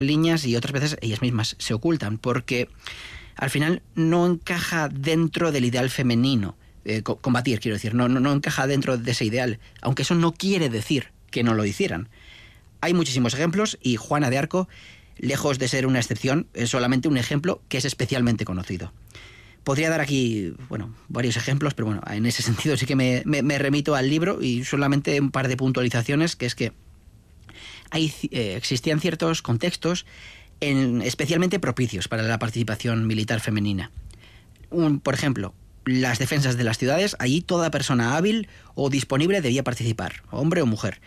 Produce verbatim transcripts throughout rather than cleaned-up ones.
líneas y otras veces ellas mismas se ocultan, porque al final no encaja dentro del ideal femenino. Eh, combatir, quiero decir, no, no, no encaja dentro de ese ideal, aunque eso no quiere decir que no lo hicieran. Hay muchísimos ejemplos y Juana de Arco, lejos de ser una excepción, es solamente un ejemplo que es especialmente conocido. Podría dar aquí, bueno, varios ejemplos, pero bueno, en ese sentido sí que me, me, me remito al libro y solamente un par de puntualizaciones, que es que hay, eh, existían ciertos contextos en, especialmente propicios para la participación militar femenina. Un, por ejemplo, las defensas de las ciudades, allí toda persona hábil o disponible debía participar, hombre o mujer.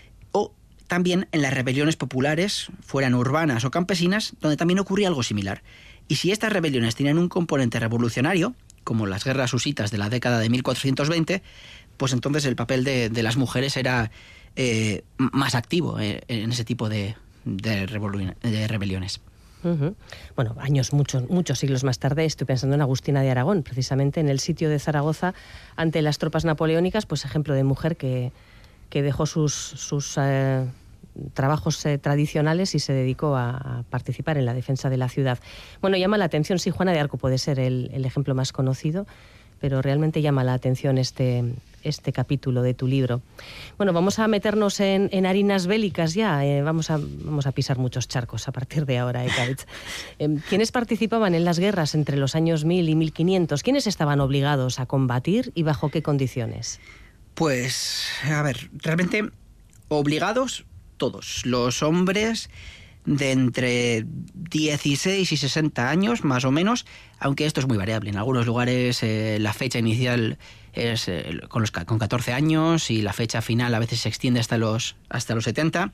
O también en las rebeliones populares, fueran urbanas o campesinas, donde también ocurría algo similar. Y si estas rebeliones tenían un componente revolucionario, como las guerras husitas de la década de mil cuatrocientos veinte, pues entonces el papel de, de las mujeres era eh, más activo eh, en ese tipo de, de, rebelión, de rebeliones. Uh-huh. Bueno, años, muchos, muchos siglos más tarde, estoy pensando en Agustina de Aragón, precisamente en el sitio de Zaragoza ante las tropas napoleónicas, pues ejemplo de mujer que, que dejó sus, sus eh, trabajos eh, tradicionales y se dedicó a, a participar en la defensa de la ciudad. Bueno, llama la atención, sí, Juana de Arco puede ser el, el ejemplo más conocido, pero realmente llama la atención este, este capítulo de tu libro. Bueno, vamos a meternos en, en harinas bélicas ya, eh, vamos, a, vamos a pisar muchos charcos a partir de ahora, ¿eh, Kaitz? eh, ¿Quiénes participaban en las guerras entre los años mil y mil quinientos? ¿Quiénes estaban obligados a combatir y bajo qué condiciones? Pues, a ver, realmente obligados todos, los hombres de entre dieciséis y sesenta años, más o menos, aunque esto es muy variable. En algunos lugares eh, la fecha inicial es eh, con, los, con catorce años y la fecha final a veces se extiende hasta los, hasta los setenta.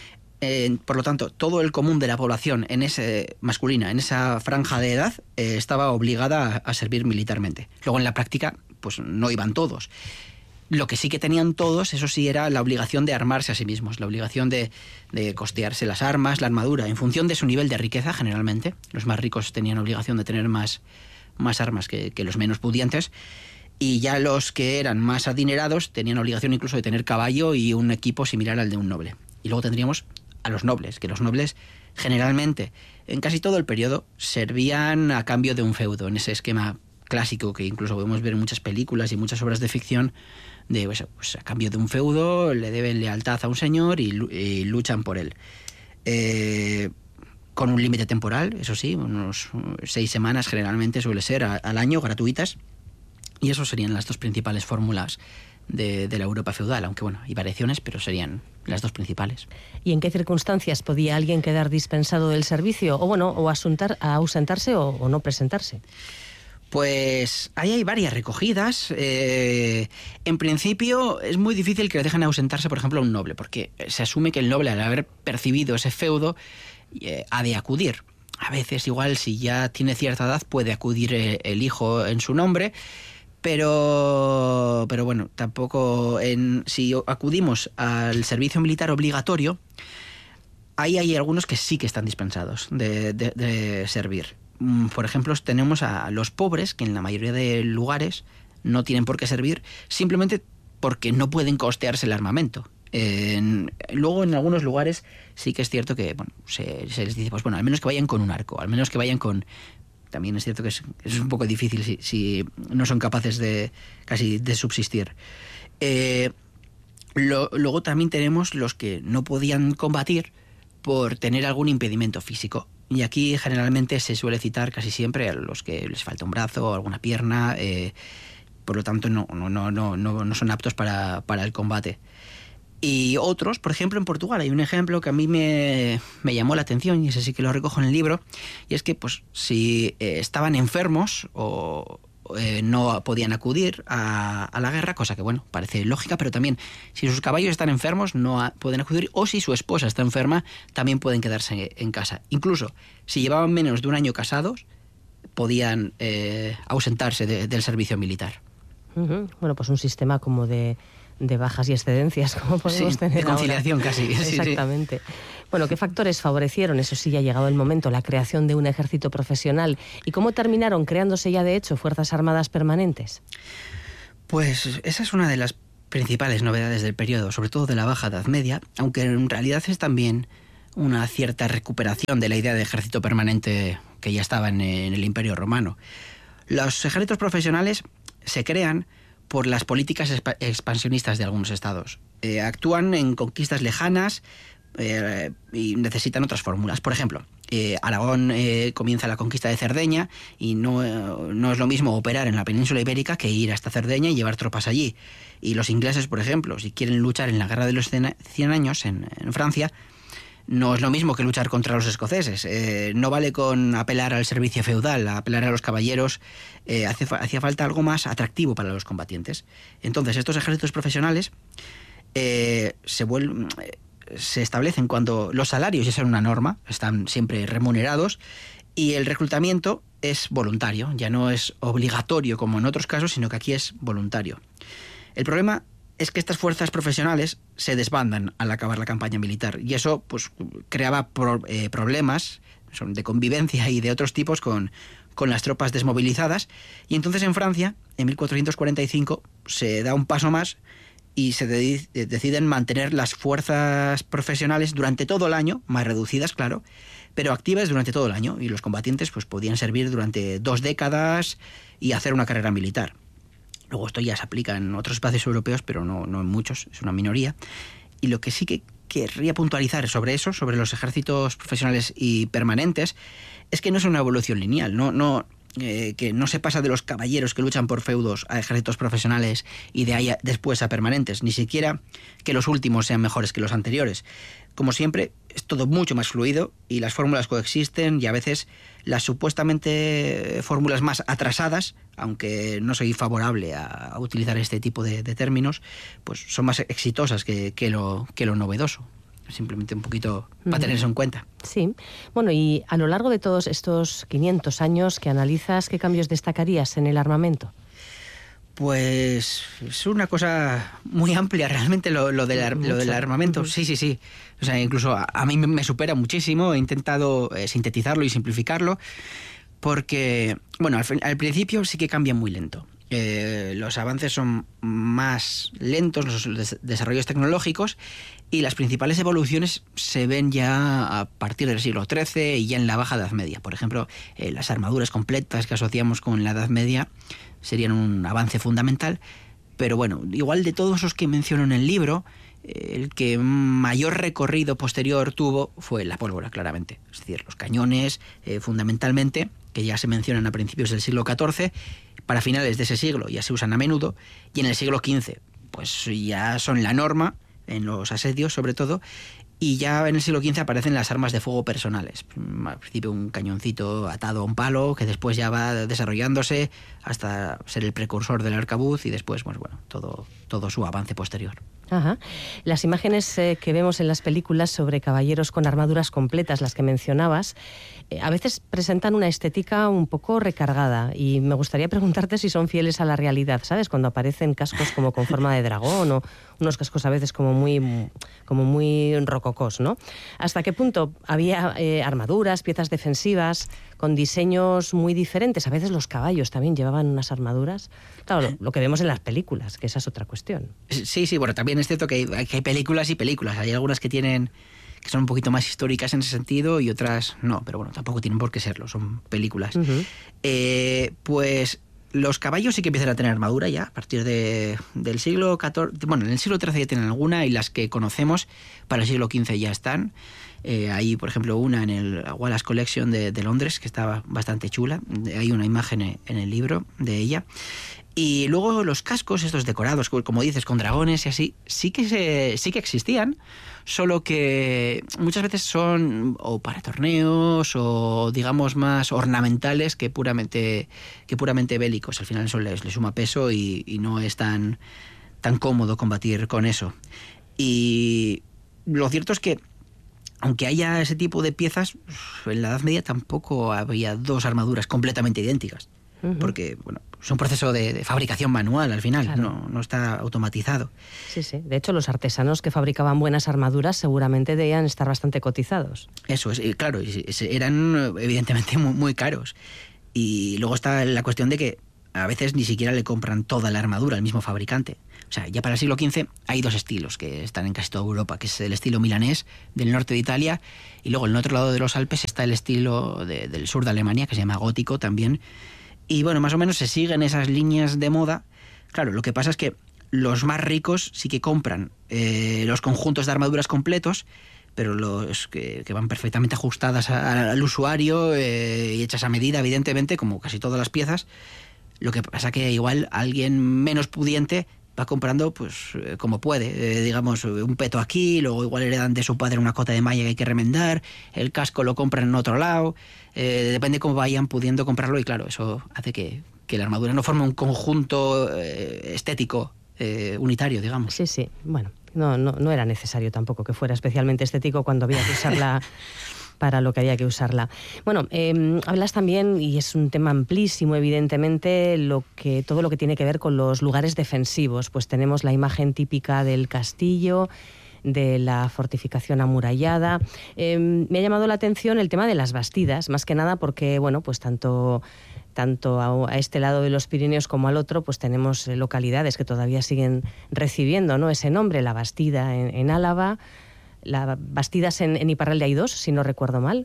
Eh, por lo tanto, todo el común de la población en ese, masculina, en esa franja de edad, eh, estaba obligada a, a servir militarmente. Luego en la práctica, pues no iban todos. Lo que sí que tenían todos, eso sí, era la obligación de armarse a sí mismos, la obligación de, de costearse las armas, la armadura, en función de su nivel de riqueza, generalmente. Los más ricos tenían obligación de tener más, más armas que, que los menos pudientes, y ya los que eran más adinerados tenían obligación incluso de tener caballo y un equipo similar al de un noble. Y luego tendríamos a los nobles, que los nobles generalmente, en casi todo el periodo, servían a cambio de un feudo, en ese esquema clásico que incluso podemos ver en muchas películas y muchas obras de ficción, de pues, pues, a cambio de un feudo le deben lealtad a un señor y, y luchan por él. Eh, con un límite temporal, eso sí, unos seis semanas generalmente suele ser a, al año, gratuitas, y eso serían las dos principales fórmulas de, de la Europa feudal, aunque bueno, hay variaciones, pero serían las dos principales. ¿Y en qué circunstancias podía alguien quedar dispensado del servicio, o bueno, o asuntar, a ausentarse o, o no presentarse? Pues ahí hay varias recogidas. Eh, en principio es muy difícil que le dejen ausentarse, por ejemplo, a un noble, porque se asume que el noble, al haber percibido ese feudo, eh, ha de acudir. A veces, igual, si ya tiene cierta edad, puede acudir el, el hijo en su nombre, pero, pero bueno, tampoco en, si acudimos al servicio militar obligatorio, ahí hay algunos que sí que están dispensados de, de, de servir. Por ejemplo, tenemos a los pobres, que en la mayoría de lugares no tienen por qué servir, simplemente porque no pueden costearse el armamento. En, luego, en algunos lugares sí que es cierto que bueno, se, se les dice, pues bueno, al menos que vayan con un arco, al menos que vayan con... También es cierto que es, es un poco difícil si, si no son capaces de casi de subsistir. Eh, lo, luego también tenemos los que no podían combatir por tener algún impedimento físico. Y aquí generalmente se suele citar casi siempre a los que les falta un brazo o alguna pierna, eh, por lo tanto no, no, no, no, no son aptos para, para el combate. Y otros, por ejemplo en Portugal, hay un ejemplo que a mí me, me llamó la atención, y ese sí que lo recojo en el libro, y es que pues si eh, estaban enfermos o... Eh, no podían acudir a, a la guerra, cosa que, bueno, parece lógica, pero también si sus caballos están enfermos no a, pueden acudir, o si su esposa está enferma también pueden quedarse en casa. Incluso si llevaban menos de un año casados, podían eh, ausentarse de, del servicio militar. Uh-huh. Bueno, pues un sistema como de, de bajas y excedencias, como podemos sí, tener de conciliación ahora. Casi. Exactamente. Sí, sí. Bueno, ¿qué factores favorecieron, eso sí, ya ha llegado el momento, la creación de un ejército profesional? ¿Y cómo terminaron creándose ya, de hecho, fuerzas armadas permanentes? Pues esa es una de las principales novedades del periodo, sobre todo de la Baja Edad Media, aunque en realidad es también una cierta recuperación de la idea de ejército permanente que ya estaba en, en el Imperio Romano. Los ejércitos profesionales se crean por las políticas expansionistas de algunos estados. Eh, actúan en conquistas lejanas eh, y necesitan otras fórmulas. Por ejemplo, eh, Aragón eh, comienza la conquista de Cerdeña y no, eh, no es lo mismo operar en la península ibérica que ir hasta Cerdeña y llevar tropas allí. Y los ingleses, por ejemplo, si quieren luchar en la Guerra de los Cien Años en, en Francia, no es lo mismo que luchar contra los escoceses. Eh, no vale con apelar al servicio feudal, apelar a los caballeros. Eh, hace, hacía falta algo más atractivo para los combatientes. Entonces, estos ejércitos profesionales eh, se, vuelven, se establecen cuando los salarios ya son una norma, están siempre remunerados, y el reclutamiento es voluntario. Ya no es obligatorio como en otros casos, sino que aquí es voluntario. El problema es que estas fuerzas profesionales se desbandan al acabar la campaña militar y eso pues creaba pro, eh, problemas de convivencia y de otros tipos con, con las tropas desmovilizadas, y entonces en Francia en mil cuatrocientos cuarenta y cinco se da un paso más y se de, de, deciden mantener las fuerzas profesionales durante todo el año, más reducidas claro, pero activas durante todo el año, y los combatientes pues podían servir durante dos décadas y hacer una carrera militar. Luego esto ya se aplica en otros espacios europeos, pero no, no en muchos, es una minoría. Y lo que sí que querría puntualizar sobre eso, sobre los ejércitos profesionales y permanentes, es que no es una evolución lineal, no, no, eh, que no se pasa de los caballeros que luchan por feudos a ejércitos profesionales y de ahí a, después a permanentes, ni siquiera que los últimos sean mejores que los anteriores. Como siempre, es todo mucho más fluido y las fórmulas coexisten, y a veces las supuestamente fórmulas más atrasadas, aunque no soy favorable a, a utilizar este tipo de, de términos, pues son más exitosas que, que, lo, que lo novedoso. Simplemente un poquito para tener eso en cuenta. Sí. Bueno, y a lo largo de todos estos quinientos años que analizas, ¿qué cambios destacarías en el armamento? Pues es una cosa muy amplia realmente lo, lo, del, ar, lo del armamento. Sí, sí, sí. O sea, incluso a, a mí me supera muchísimo. He intentado eh, sintetizarlo y simplificarlo porque, bueno, al, al principio sí que cambia muy lento. Eh, los avances son más lentos, los des desarrollos tecnológicos, y las principales evoluciones se ven ya a partir del siglo trece y ya en la Baja Edad Media. Por ejemplo, eh, las armaduras completas que asociamos con la Edad Media serían un avance fundamental, pero bueno, igual de todos los que menciono en el libro, el que mayor recorrido posterior tuvo fue la pólvora, claramente. Es decir, los cañones, eh, fundamentalmente, que ya se mencionan a principios del siglo catorce, para finales de ese siglo ya se usan a menudo, y en el siglo quince, pues ya son la norma, en los asedios sobre todo, y ya en el siglo quince aparecen las armas de fuego personales. Al principio un cañoncito atado a un palo, que después ya va desarrollándose hasta ser el precursor del arcabuz, y después, pues bueno, todo, todo su avance posterior. Ajá. Las imágenes eh, que vemos en las películas sobre caballeros con armaduras completas, las que mencionabas, eh, a veces presentan una estética un poco recargada, y me gustaría preguntarte si son fieles a la realidad, ¿sabes? Cuando aparecen cascos como con forma de dragón, o unos cascos a veces como muy, como muy rococós, ¿no? ¿Hasta qué punto había eh, armaduras, piezas defensivas con diseños muy diferentes? A veces los caballos también llevaban unas armaduras. Claro, lo, lo que vemos en las películas, que esa es otra cuestión. Sí, sí, bueno, también es cierto que hay, que hay películas y películas. Hay algunas que tienen que son un poquito más históricas en ese sentido y otras no, pero bueno, tampoco tienen por qué serlo, son películas. Uh-huh. eh, pues los caballos sí que empiezan a tener armadura ya a partir de, del siglo catorce. Bueno, en el siglo trece ya tienen alguna, y las que conocemos para el siglo quince ya están. Eh, hay, por ejemplo, una en el Wallace Collection de, de Londres, que estaba bastante chula. Hay una imagen en el libro de ella. Y luego los cascos, estos decorados, como dices, con dragones y así, sí que, se, sí que existían, solo que muchas veces son o para torneos o, digamos, más ornamentales que puramente, que puramente bélicos. Al final eso les, les suma peso y, y no es tan, tan cómodo combatir con eso. Y lo cierto es que, aunque haya ese tipo de piezas, en la Edad Media tampoco había dos armaduras completamente idénticas. Uh-huh. Porque, bueno, es un proceso de, de fabricación manual al final, claro. no, no está automatizado. Sí, sí. De hecho, los artesanos que fabricaban buenas armaduras seguramente debían estar bastante cotizados. Eso es, y claro, eran evidentemente muy, muy caros. Y luego está la cuestión de que a veces ni siquiera le compran toda la armadura al mismo fabricante. O sea, ya para el siglo quince hay dos estilos que están en casi toda Europa, que es el estilo milanés del norte de Italia, y luego en el otro lado de los Alpes está el estilo de, del sur de Alemania, que se llama gótico también. Y bueno, más o menos se siguen esas líneas de moda. Claro, lo que pasa es que los más ricos sí que compran eh, los conjuntos de armaduras completos, pero los que, que van perfectamente ajustadas a, a, al usuario eh, y hechas a medida, evidentemente, como casi todas las piezas. Lo que pasa que igual alguien menos pudiente va comprando pues eh, como puede, eh, digamos, un peto aquí, luego igual heredan de su padre una cota de malla que hay que remendar, el casco lo compran en otro lado, eh, depende cómo vayan pudiendo comprarlo, y claro, eso hace que, que la armadura no forme un conjunto eh, estético eh, unitario, digamos. Sí, sí, bueno, no, no, no era necesario tampoco que fuera especialmente estético cuando había que usarla para lo que había que usarla. Bueno, eh, hablas también, y es un tema amplísimo, evidentemente, lo que, todo lo que tiene que ver con los lugares defensivos. Pues tenemos la imagen típica del castillo, de la fortificación amurallada. Eh, me ha llamado la atención el tema de las bastidas, más que nada porque, bueno, pues tanto... tanto a, a este lado de los Pirineos como al otro, pues tenemos localidades que todavía siguen recibiendo, ¿no?, ese nombre, la Bastida en, en Álava, la Bastidas en, en Iparralde hay dos, si no recuerdo mal,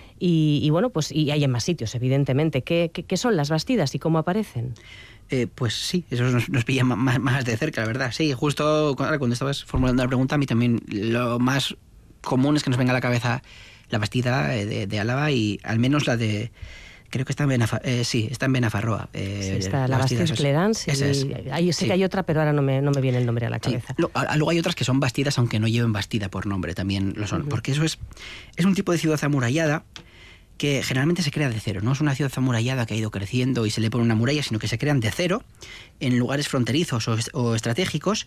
y, y bueno, pues y hay en más sitios, evidentemente. ¿Qué, qué, qué son las Bastidas y cómo aparecen? Eh, pues sí, eso nos, nos pilla más, más de cerca, la verdad. Sí, justo cuando, cuando estabas formulando la pregunta, a mí también lo más común es que nos venga a la cabeza la Bastida de, de Álava, y al menos la de... Creo que está en Benafarroa. Eh, sí, está en Benafarroa. Eh, sí, está la Bastidas Clarence. Y es. Hay, sé sí. que hay otra, pero ahora no me, no me viene el nombre a la cabeza. Sí. Luego hay otras que son bastidas, aunque no lleven bastida por nombre, también lo son. Uh-huh. Porque eso es, es un tipo de ciudad amurallada que generalmente se crea de cero. No es una ciudad amurallada que ha ido creciendo y se le pone una muralla, sino que se crean de cero en lugares fronterizos o, o estratégicos.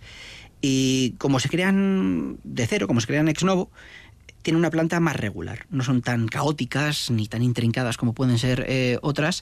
Y como se crean de cero, como se crean ex novo, tienen una planta más regular, no son tan caóticas ni tan intrincadas como pueden ser eh, otras,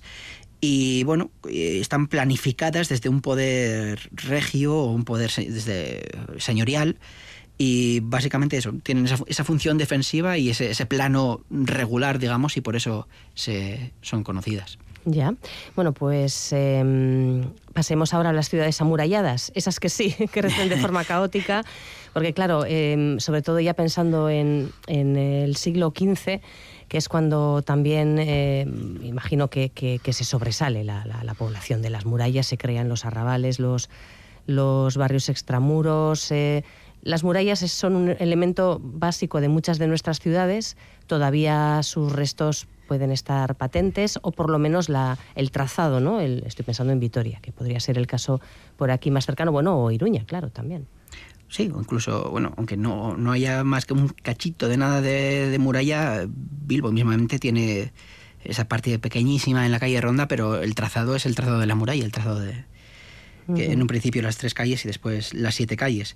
y bueno, eh, están planificadas desde un poder regio o un poder se- desde señorial, y básicamente eso, tienen esa, esa función defensiva y ese, ese plano regular, digamos, y por eso se, son conocidas. Ya, bueno, pues eh, pasemos ahora a las ciudades amuralladas, esas que sí, que crecen de forma caótica, porque claro, eh, sobre todo ya pensando en, en el siglo quince, que es cuando también, eh, imagino que, que, que se sobresale la, la, la población de las murallas, se crean los arrabales, los, los barrios extramuros. Eh, las murallas son un elemento básico de muchas de nuestras ciudades, todavía sus restos pueden estar patentes, o por lo menos la, el trazado, ¿no? El, estoy pensando en Vitoria, que podría ser el caso por aquí más cercano, bueno, o Iruña, claro, también. Sí, o incluso, bueno, aunque no, no haya más que un cachito de nada de, de muralla, Bilbo mismamente tiene esa parte pequeñísima en la calle Ronda, pero el trazado es el trazado de la muralla, el trazado de... Uh-huh. Que en un principio las tres calles y después las siete calles.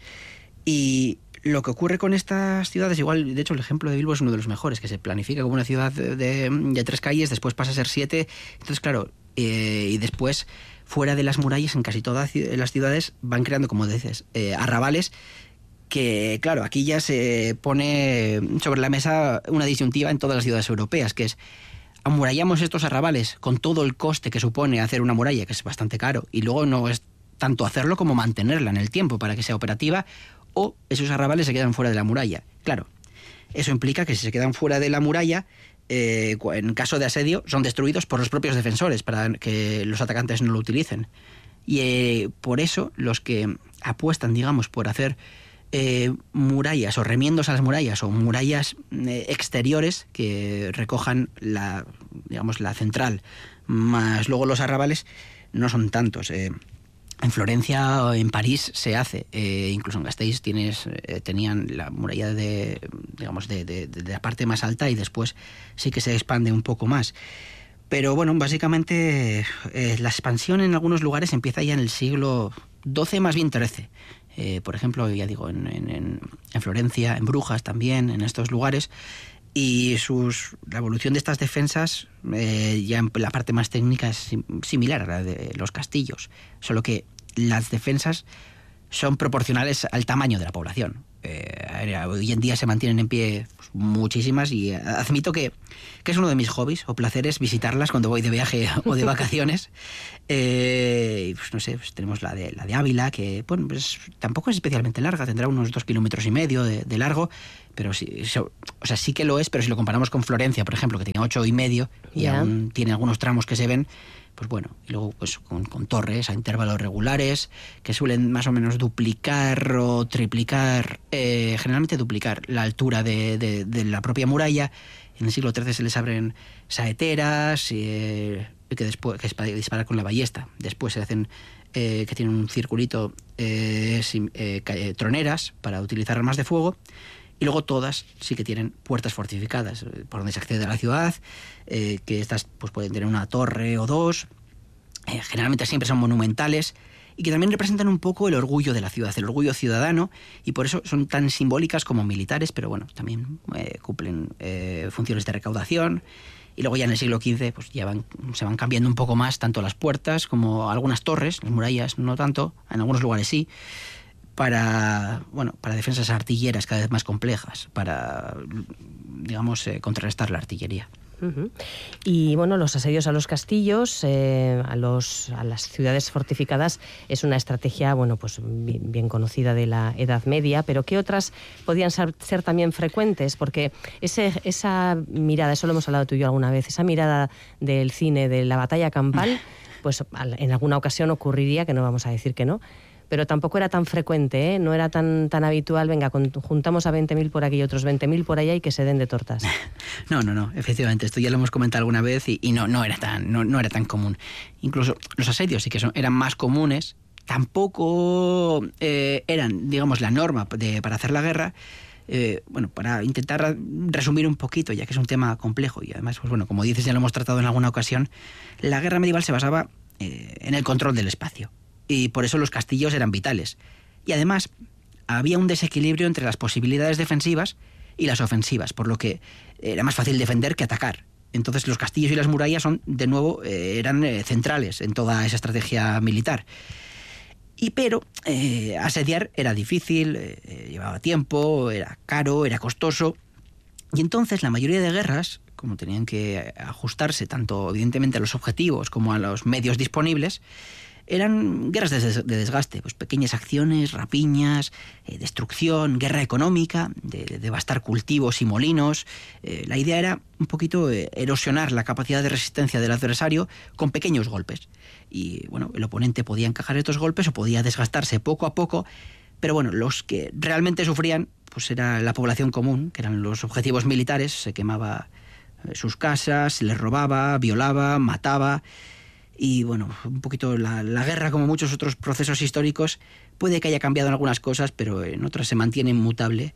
Y lo que ocurre con estas ciudades, igual, de hecho el ejemplo de Bilbo es uno de los mejores, que se planifica como una ciudad de, de, de tres calles, después pasa a ser siete, entonces claro, eh, y después fuera de las murallas en casi todas las ciudades van creando, como dices, eh, arrabales, que claro, aquí ya se pone sobre la mesa una disyuntiva en todas las ciudades europeas, que es: amurallamos estos arrabales con todo el coste que supone hacer una muralla, que es bastante caro, y luego no es tanto hacerlo como mantenerla en el tiempo para que sea operativa, o esos arrabales se quedan fuera de la muralla. Claro, eso implica que si se quedan fuera de la muralla, eh, en caso de asedio, son destruidos por los propios defensores para que los atacantes no lo utilicen. Y eh, por eso los que apuestan, digamos, por hacer eh, murallas o remiendos a las murallas o murallas eh, exteriores que recojan la, digamos, la central, más luego los arrabales, no son tantos. Eh, En Florencia o en París se hace, eh, incluso en Gasteiz tienes, eh, tenían la muralla de, digamos, de, de, de la parte más alta, y después sí que se expande un poco más. Pero bueno, básicamente eh, la expansión en algunos lugares empieza ya en el siglo doce, más bien trece. Eh, por ejemplo, ya digo, en, en, en Florencia, en Brujas también, en estos lugares. Y sus, la evolución de estas defensas, eh, ya en la parte más técnica, es similar a la de los castillos, solo que las defensas son proporcionales al tamaño de la población. eh, hoy en día se mantienen en pie pues, muchísimas, y admito que, que es uno de mis hobbies o placeres visitarlas cuando voy de viaje o de vacaciones. Eh, pues no sé, pues tenemos la de, la de Ávila, que bueno, pues, tampoco es especialmente larga, tendrá unos dos kilómetros y medio de, de largo, pero sí, so, o sea, sí que lo es, pero si lo comparamos con Florencia, por ejemplo, que tiene ocho y medio, y yeah. aún tiene algunos tramos que se ven, pues bueno, y luego pues con, con torres a intervalos regulares que suelen más o menos duplicar o triplicar, eh, generalmente duplicar la altura de, de, de la propia muralla. En el siglo trece se les abren saeteras eh, que después que es para disparar con la ballesta. Después se hacen eh, que tienen un circulito eh, sin, eh, troneras para utilizar armas de fuego. Y luego todas sí que tienen puertas fortificadas por donde se accede a la ciudad, eh, que estas pues pueden tener una torre o dos, eh, generalmente siempre son monumentales, y que también representan un poco el orgullo de la ciudad, el orgullo ciudadano, y por eso son tan simbólicas como militares, pero bueno, también eh, cumplen eh, funciones de recaudación. Y luego ya en el siglo quince pues ya van, se van cambiando un poco más, tanto las puertas como algunas torres, las murallas no tanto, en algunos lugares sí, para bueno para defensas artilleras cada vez más complejas, para, digamos, eh, contrarrestar la artillería. Uh-huh. Y bueno, los asedios a los castillos, eh, a, los, a las ciudades fortificadas, es una estrategia bueno pues bien, bien conocida de la Edad Media, pero ¿qué otras podían ser, ser también frecuentes? Porque ese, esa mirada, eso lo hemos hablado tú y yo alguna vez, esa mirada del cine de la batalla campal, pues en alguna ocasión ocurriría, que no vamos a decir que no, pero tampoco era tan frecuente, ¿eh? No era tan, tan habitual, venga, con, juntamos a veinte mil por aquí y otros veinte mil por allá y que se den de tortas. No, no, no, efectivamente, esto ya lo hemos comentado alguna vez y, y no, no, era tan, no, no era tan común. Incluso los asedios sí que son, eran más comunes, tampoco eh, eran, digamos, la norma de, para hacer la guerra. Eh, bueno, para intentar resumir un poquito, ya que es un tema complejo y además, pues bueno, como dices, ya lo hemos tratado en alguna ocasión, la guerra medieval se basaba eh, en el control del espacio. Y por eso los castillos eran vitales. Y además había un desequilibrio entre las posibilidades defensivas y las ofensivas, por lo que era más fácil defender que atacar. Entonces los castillos y las murallas son, de nuevo, eh, eran eh, centrales en toda esa estrategia militar. Y pero eh, asediar era difícil, eh, llevaba tiempo, era caro, era costoso. Y entonces la mayoría de guerras, como tenían que ajustarse tanto evidentemente a los objetivos como a los medios disponibles, eran guerras de, des- de desgaste, pues pequeñas acciones, rapiñas, eh, destrucción, guerra económica, de, de devastar cultivos y molinos. Eh, la idea era un poquito eh, erosionar la capacidad de resistencia del adversario con pequeños golpes. Y bueno, el oponente podía encajar estos golpes o podía desgastarse poco a poco, pero bueno, los que realmente sufrían pues era la población común, que eran los objetivos militares. Se quemaba eh, sus casas, se les robaba, violaba, mataba. Y bueno, un poquito la, la guerra, como muchos otros procesos históricos, puede que haya cambiado en algunas cosas, pero en otras se mantiene inmutable.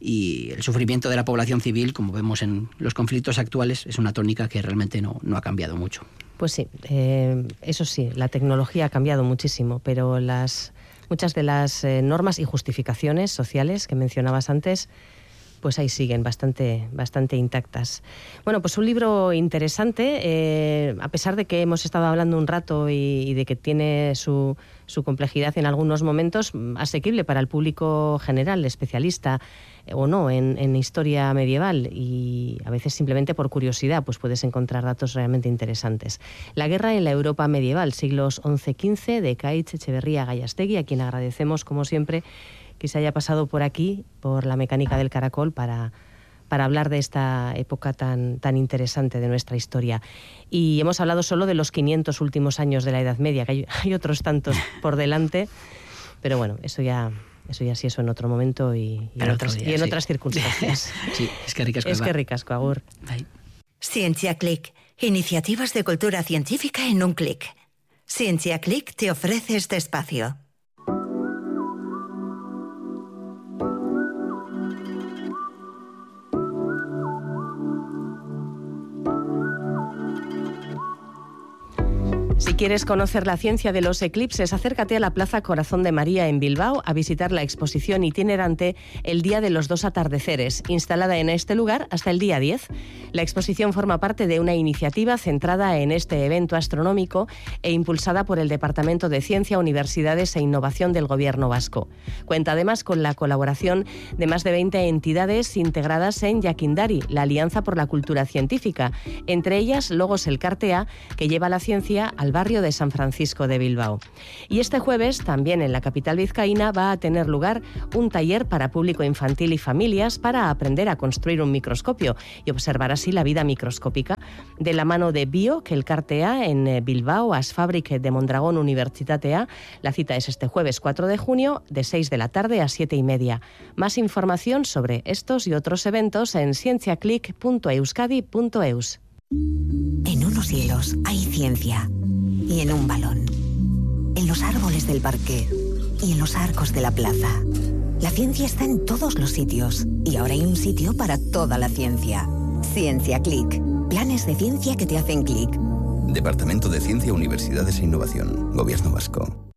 Y el sufrimiento de la población civil, como vemos en los conflictos actuales, es una tónica que realmente no, no ha cambiado mucho. Pues sí, eh, eso sí, la tecnología ha cambiado muchísimo, pero las muchas de las eh, normas y justificaciones sociales que mencionabas antes, pues ahí siguen bastante, bastante intactas. Bueno, pues un libro interesante, eh, a pesar de que hemos estado hablando un rato y, y de que tiene su, su complejidad en algunos momentos, asequible para el público general, especialista eh, o no en, en historia medieval, y a veces simplemente por curiosidad pues puedes encontrar datos realmente interesantes. La guerra en la Europa medieval, siglos once quince, de Kaich Echeverría Gallastegui, a quien agradecemos como siempre que se haya pasado por aquí, por la Mecánica del Caracol, para, para hablar de esta época tan, tan interesante de nuestra historia. Y hemos hablado solo de los quinientos últimos años de la Edad Media, que hay, hay otros tantos por delante, pero bueno, eso ya, eso ya sí, eso en otro momento y, y, en, otras, día, y en sí. otras circunstancias. Sí, es que ricasco. Es que ricasco, agur. Bye. Ciencia Click, iniciativas de cultura científica en un clic. Ciencia Click te ofrece este espacio. Si quieres conocer la ciencia de los eclipses, acércate a la Plaza Corazón de María en Bilbao a visitar la exposición itinerante El Día de los Dos Atardeceres, instalada en este lugar hasta el día diez. La exposición forma parte de una iniciativa centrada en este evento astronómico e impulsada por el Departamento de Ciencia, Universidades e Innovación del Gobierno vasco. Cuenta además con la colaboración de más de veinte entidades integradas en Yakindari, la Alianza por la Cultura Científica, entre ellas Logos Elkartea, que lleva la ciencia al barrio de San Francisco de Bilbao. Y este jueves, también en la capital vizcaína, va a tener lugar un taller para público infantil y familias para aprender a construir un microscopio y observar así la vida microscópica, de la mano de Bio, que Elkartea en Bilbao, Asfabrik de Mondragón Unibertsitatea. La cita es este jueves cuatro de junio, de seis de la tarde a siete y media. Más información sobre estos y otros eventos en cienciaclick punto euskadi punto eus. En unos hielos hay ciencia. Y en un balón, en los árboles del parque y en los arcos de la plaza. La ciencia está en todos los sitios y ahora hay un sitio para toda la ciencia. Ciencia Click. Planes de ciencia que te hacen clic. Departamento de Ciencia, Universidades e Innovación. Gobierno vasco.